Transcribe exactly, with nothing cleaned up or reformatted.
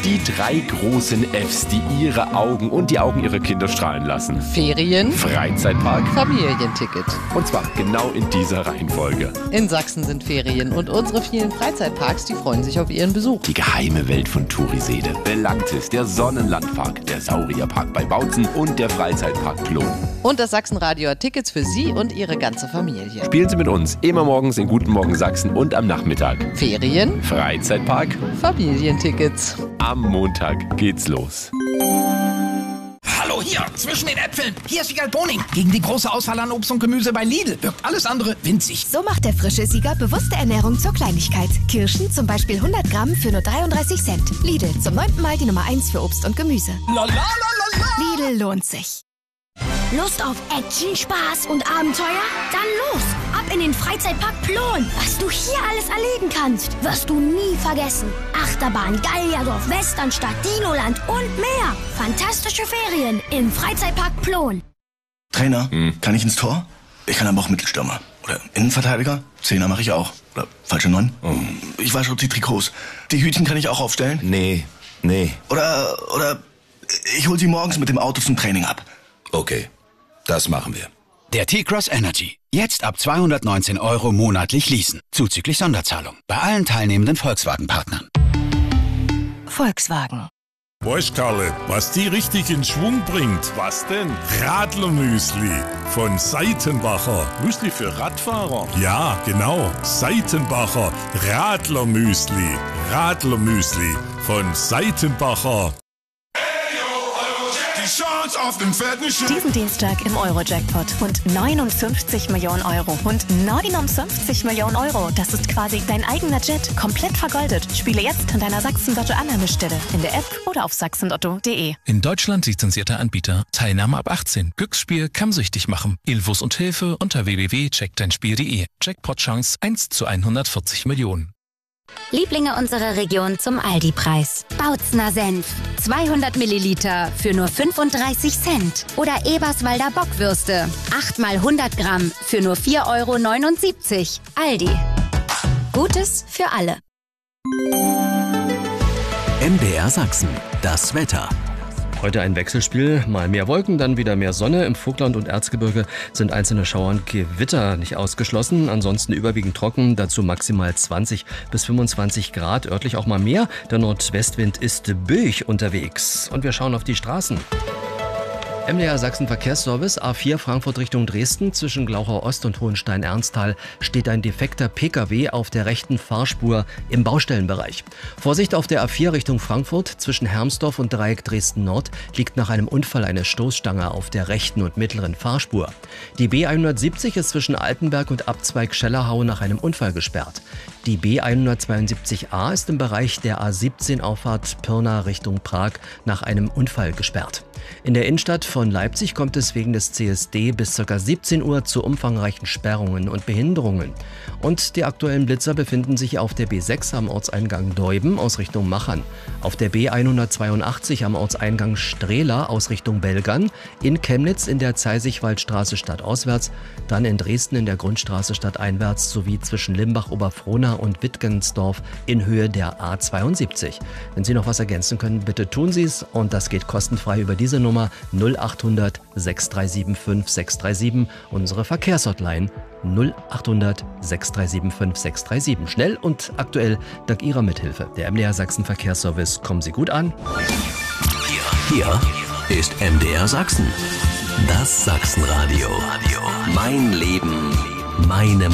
Die drei großen Fs, die ihre Augen und die Augen ihrer Kinder strahlen lassen. Ferien, Freizeitpark, Familienticket. und zwar genau in dieser Reihenfolge. In Sachsen sind Ferien und unsere vielen Freizeitparks, die freuen sich auf ihren Besuch. Die geheime Welt von Turiseede, Belantis, der Sonnenlandpark, der Saurierpark bei Bautzen und der Freizeitpark Plon. Und das Sachsenradio hat Tickets für Sie und Ihre ganze Familie. Spielen Sie mit uns immer morgens in Guten Morgen Sachsen und am Nachmittag. Ferien, Freizeitpark, Familientickets. am Montag geht's los. Hallo, hier, zwischen den Äpfeln. Hier ist Wiegald Boning. Gegen die große Auswahl an Obst und Gemüse bei Lidl wirkt alles andere winzig. So macht der frische Sieger bewusste Ernährung zur Kleinigkeit. Kirschen zum Beispiel hundert Gramm für nur dreiunddreißig Cent. Lidl, zum neunten Mal die Nummer eins für Obst und Gemüse. La, la, la, la, la. Lidl lohnt sich. Lust auf Action, Spaß und Abenteuer? Dann los! Ab in den Freizeitpark Plon! Was du hier alles erleben kannst, wirst du nie vergessen. Achterbahn, Gallierdorf, Westernstadt, Dinoland und mehr. Fantastische Ferien im Freizeitpark Plon. Trainer, hm. kann ich ins Tor? Ich kann aber auch Mittelstürmer. Oder Innenverteidiger? Zehner mache ich auch. Oder falsche Neun? Oh. Ich wasche auch die Trikots. Die Hütchen kann ich auch aufstellen? Nee, nee. Oder, oder ich hol sie morgens mit dem Auto zum Training ab. Okay, das machen wir. Der T-Cross Energy. Jetzt ab zweihundertneunzehn Euro monatlich leasen. Zuzüglich Sonderzahlung. Bei allen teilnehmenden Volkswagen-Partnern. Volkswagen. Weißt, Karle, was die richtig in Schwung bringt? Was denn? Radlermüsli von Seitenbacher. Müsli für Radfahrer. Ja, genau. Seitenbacher Radlermüsli. Radlermüsli von Seitenbacher. Diesen Dienstag im Euro-Jackpot. Rund neunundfünfzig Millionen Euro. Rund neunundfünfzig Millionen Euro. Das ist quasi dein eigener Jet. Komplett vergoldet. Spiele jetzt an deiner Sachsen-Lotto-Annahmestelle. In der App oder auf sachsenlotto punkt de. In Deutschland lizenzierter Anbieter. Teilnahme ab achtzehn. Glücksspiel kann süchtig machen. Infos und Hilfe unter w w w punkt check dein spiel punkt de. Jackpot-Chance eins zu hundertvierzig Millionen. Lieblinge unserer Region zum Aldi-Preis. Bautzner Senf. zweihundert Milliliter für nur fünfunddreißig Cent. Oder Eberswalder Bockwürste. acht mal hundert Gramm für nur vier Euro neunundsiebzig. Aldi. Gutes für alle. M D R Sachsen. Das Wetter. Heute ein Wechselspiel, mal mehr Wolken, dann wieder mehr Sonne. Im Vogtland und Erzgebirge sind einzelne Schauer und Gewitter nicht ausgeschlossen. Ansonsten überwiegend trocken, dazu maximal zwanzig bis fünfundzwanzig Grad, örtlich auch mal mehr. Der Nordwestwind ist böig unterwegs. Und wir schauen auf die Straßen. M D R Sachsen Verkehrsservice, A vier Frankfurt Richtung Dresden. Zwischen Glauchau Ost und Hohenstein-Ernsthal steht ein defekter Pkw auf der rechten Fahrspur im Baustellenbereich. Vorsicht auf der A vier Richtung Frankfurt. Zwischen Hermsdorf und Dreieck Dresden Nord liegt nach einem Unfall eine Stoßstange auf der rechten und mittleren Fahrspur. Die B hundertsiebzig ist zwischen Altenberg und Abzweig Schellerhau nach einem Unfall gesperrt. Die B hundertzweiundsiebzig A ist im Bereich der A siebzehn Auffahrt Pirna Richtung Prag nach einem Unfall gesperrt. In der Innenstadt von Leipzig kommt es wegen des C S D bis ca. siebzehn Uhr zu umfangreichen Sperrungen und Behinderungen. Und die aktuellen Blitzer befinden sich auf der B sechs am Ortseingang Deuben aus Richtung Machern, auf der B hundertzweiundachtzig am Ortseingang Strehla aus Richtung Belgern, in Chemnitz in der Zeisigwaldstraße stadtauswärts, dann in Dresden in der Grundstraße stadteinwärts sowie zwischen Limbach-Oberfrohna und Wittgensdorf in Höhe der A zweiundsiebzig. Wenn Sie noch was ergänzen können, bitte tun Sie es, und das geht kostenfrei über diese Nummer null achthundert sechs drei sieben fünf sechs drei sieben, unsere Verkehrshotline null achthundert sechs drei sieben fünf sechs drei sieben. Schnell und aktuell dank Ihrer Mithilfe. Der M D R Sachsen Verkehrsservice. Kommen Sie gut an. Hier ist M D R Sachsen. Das Sachsenradio. Mein Leben, meine